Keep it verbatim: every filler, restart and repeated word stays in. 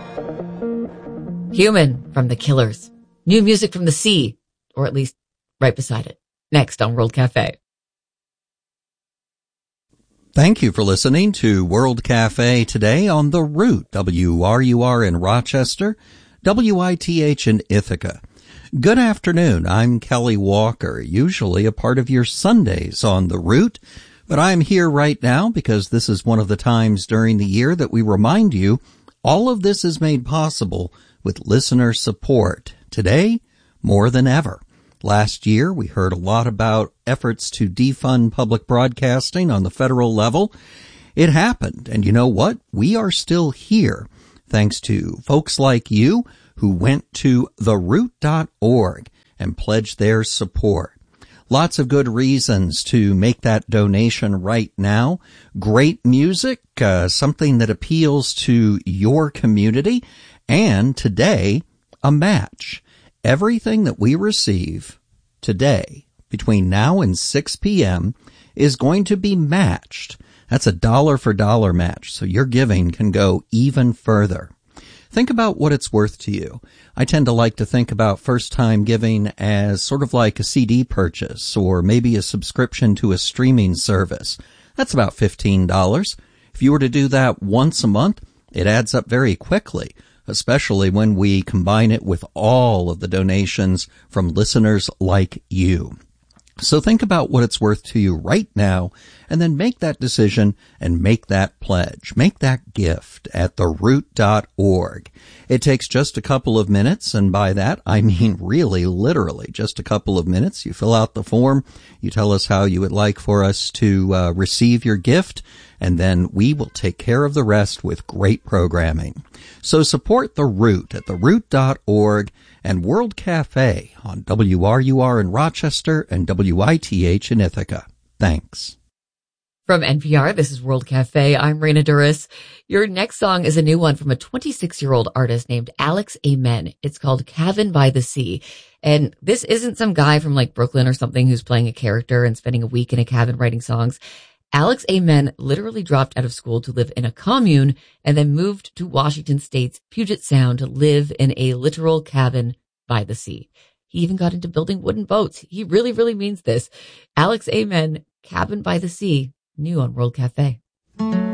Human from The Killers. New music from the sea, or at least right beside it. Next on World Cafe. Thank you for listening to World Cafe today on The Root, W R U R in Rochester, W I T H in Ithaca. Good afternoon. I'm Kelly Walker, usually a part of your Sundays on The Root, but I'm here right now because this is one of the times during the year that we remind you all of this is made possible with listener support. Today, more than ever. Last year, we heard a lot about efforts to defund public broadcasting on the federal level. It happened, and you know what? We are still here, thanks to folks like you who went to the root dot org and pledged their support. Lots of good reasons to make that donation right now. Great music, uh, something that appeals to your community, and today, a match. Everything that we receive today between now and six p.m. is going to be matched. That's a dollar for dollar match, so your giving can go even further. Think about what it's worth to you. I tend to like to think about first-time giving as sort of like a C D purchase or maybe a subscription to a streaming service. That's about fifteen dollars. If you were to do that once a month, it adds up very quickly, especially when we combine it with all of the donations from listeners like you. So think about what it's worth to you right now, and then make that decision and make that pledge. Make that gift at the root dot org. It takes just a couple of minutes, and by that I mean really, literally, just a couple of minutes. You fill out the form, you tell us how you would like for us to uh, receive your gift, and then we will take care of the rest with great programming. So support The Root at the root dot org and World Cafe on W R U R in Rochester and W I T H in Ithaca. Thanks. From N P R, this is World Cafe. I'm Raina Duras. Your next song is a new one from a twenty-six-year-old artist named Alex Amen. It's called Cabin by the Sea. And this isn't some guy from like Brooklyn or something who's playing a character and spending a week in a cabin writing songs. Alex Amen literally dropped out of school to live in a commune and then moved to Washington State's Puget Sound to live in a literal cabin by the sea. He even got into building wooden boats. He really, really means this. Alex Amen, Cabin by the Sea, new on World Cafe.